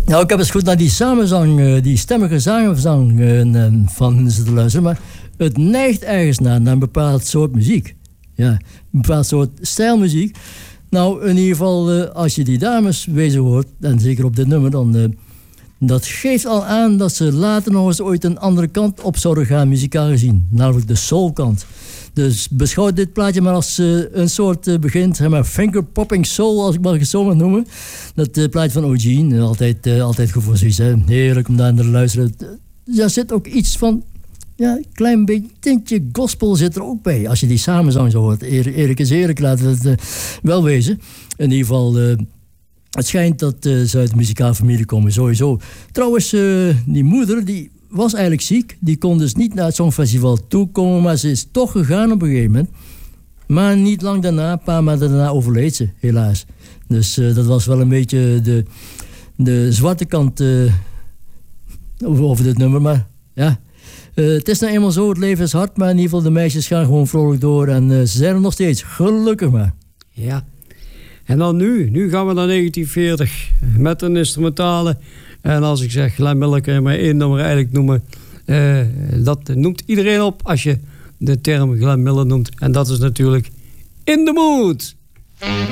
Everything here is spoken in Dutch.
Nou, ik heb eens goed naar die samenzang, die stemmige samenzang van ze te luisteren. Maar het neigt ergens naar een bepaald soort muziek. Ja, een bepaald soort stijlmuziek. Nou, in ieder geval, als je die dames bezig hoort, en zeker op dit nummer, dan... dat geeft al aan dat ze later nog eens ooit een andere kant op zouden gaan, muzikaal gezien. Namelijk de soulkant. Dus beschouw dit plaatje maar als een soort begint, zeg maar, finger-popping soul, als ik maar het zo mag noemen. Dat plaatje van Eugene, altijd goed voor zoiets, hè. Heerlijk om daar naar te luisteren. Daar zit ook iets van, ja, een klein beetje tintje gospel zit er ook bij. Als je die samenzang zo hoort. Eerlijk is eerlijk, laten we het wel wezen. In ieder geval... het schijnt dat ze uit een muzikale familie komen, sowieso. Trouwens, die moeder die was eigenlijk ziek. Die kon dus niet naar het Songfestival toekomen, maar ze is toch gegaan op een gegeven moment. Maar niet lang daarna, een paar maanden daarna overleed ze, helaas. Dus dat was wel een beetje de zwarte kant over dit nummer. Maar ja, het is nou eenmaal zo, het leven is hard. Maar in ieder geval, de meisjes gaan gewoon vrolijk door. En ze zijn er nog steeds, gelukkig maar. Ja. En dan nu gaan we naar 1940 met een instrumentale. En als ik zeg Glenn Miller, kan je maar één nummer eigenlijk noemen. Dat noemt iedereen op als je de term Glenn Miller noemt. En dat is natuurlijk In the Mood.